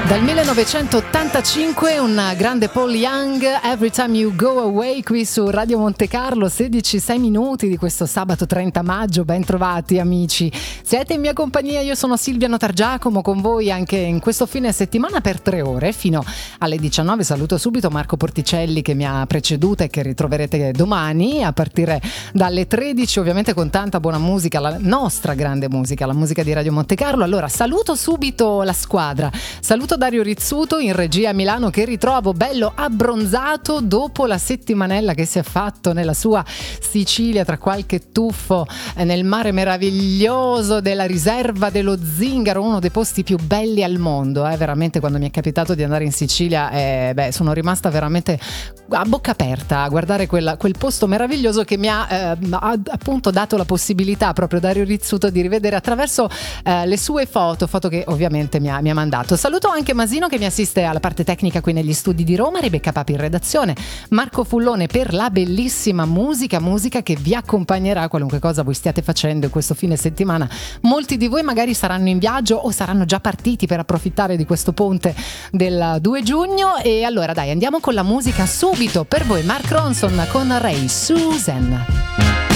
Dal 1985 un grande Paul Young, Every Time You Go Away, qui su Radio Monte Carlo, 16:06 di questo sabato 30 maggio, ben trovati amici. Siete in mia compagnia, io sono Silvia Notargiacomo, con voi anche in questo fine settimana per 3 ore, fino alle 19. Saluto subito Marco Porticelli che mi ha preceduta e che ritroverete domani a partire dalle 13, ovviamente con tanta buona musica, la nostra grande musica, la musica di Radio Monte Carlo. Allora saluto subito la squadra, saluto Dario Rizzuto in regia a Milano, che ritrovo bello abbronzato dopo la settimanella che si è fatto nella sua Sicilia, tra qualche tuffo nel mare meraviglioso della riserva dello Zingaro, uno dei posti più belli al mondo, veramente. Quando mi è capitato di andare in Sicilia sono rimasta veramente a bocca aperta a guardare quel posto meraviglioso che mi ha appunto dato la possibilità, proprio Dario Rizzuto, di rivedere attraverso le sue foto che ovviamente mi ha mandato. Saluto anche Masino che mi assiste alla parte tecnica qui negli studi di Roma, Rebecca Papi in redazione, Marco Fullone per la bellissima musica che vi accompagnerà qualunque cosa voi stiate facendo in questo fine settimana. Molti di voi magari saranno in viaggio o saranno già partiti per approfittare di questo ponte del 2 giugno e allora dai, andiamo con la musica subito per voi. Mark Ronson con Ray Susan.